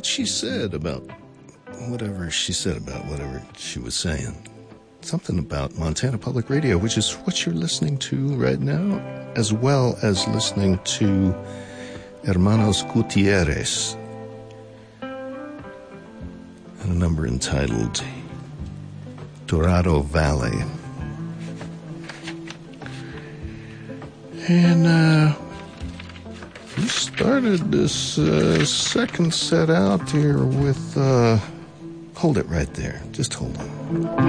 she said about whatever she was saying. Something about Montana Public Radio, which is what you're listening to right now, as well as listening to Hermanos Gutierrez and a number entitled Dorado Valley. And we started this second set out here with hold it right there. Just hold on.